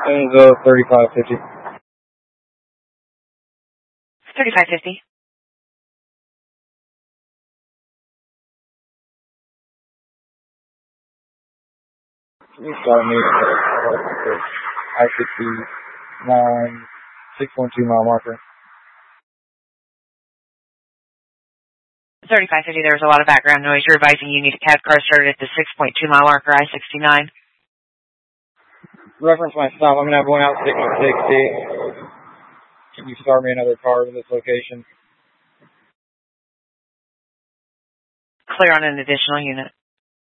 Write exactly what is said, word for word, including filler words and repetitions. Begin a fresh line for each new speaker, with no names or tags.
Enzo thirty-five fifty.
thirty-five fifty.
Can you start me at I sixty-nine, six one two mile marker?
thirty-five fifty, there was a lot of background noise. You're advising you need a cab car started at the six point two mile marker, I sixty-nine.
Reference my stop. I'm going to have one out six sixty. Can you start me another car to this location?
Clear on an additional unit.